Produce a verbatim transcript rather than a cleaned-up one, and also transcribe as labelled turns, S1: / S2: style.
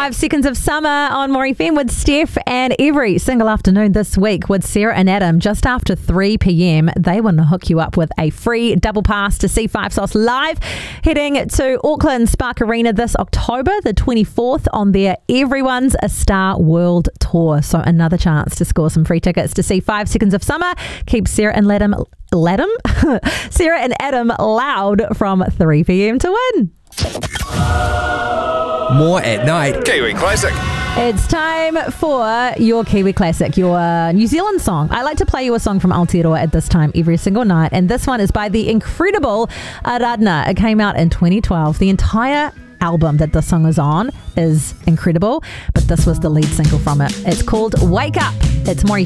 S1: Five Seconds of Summer on More F M with Steph, and every single afternoon this week with Sarah and Adam just after three p.m. They want to hook you up with a free double pass to see Five Sauce live, heading to Auckland Spark Arena this October the twenty-fourth on their Everyone's a Star World Tour. So another chance to score some free tickets to see Five Seconds of Summer. Keep Sarah and Adam, Adam? Sarah and Adam loud from three p.m. to win.
S2: More at night.
S3: Kiwi Classic.
S1: It's time for your Kiwi Classic, your New Zealand song. I like to play you a song from Aotearoa at this time every single night, and this one is by the incredible Aradna. It came out in twenty twelve. The entire album that this song is on is incredible, but this was the lead single from it. It's called Wake Up. It's More